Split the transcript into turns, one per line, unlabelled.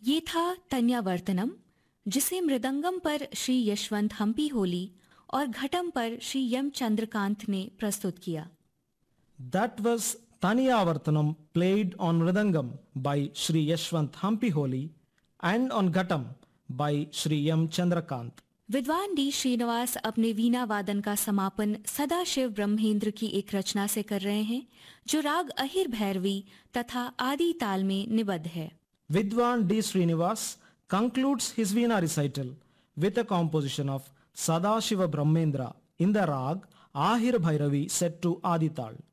ये था तन्यावर्तनम, जिसे मृदंगम पर श्री यशवंत हम्पी होली और घटम पर श्री यम चंद्रकांत ने प्रस्तुत किया।
That was Taniyavartanam played on Mridangam by Sri Yashwant Hampi Holi and on Ghatam by Sri M. Chandrakant.
विद्वान डी श्रीनिवास अपने वीणा वादन का समापन सदाशिव ब्रह्मेंद्र की एक रचना से कर रहे हैं, जो राग अहिर भैरवी तथा आदि ताल में निबद्ध है।
Vidwan D. Srinivas concludes his Veena recital with a composition of Sadashiva Brahmendra in the rag Ahir Bhairavi set to Adital.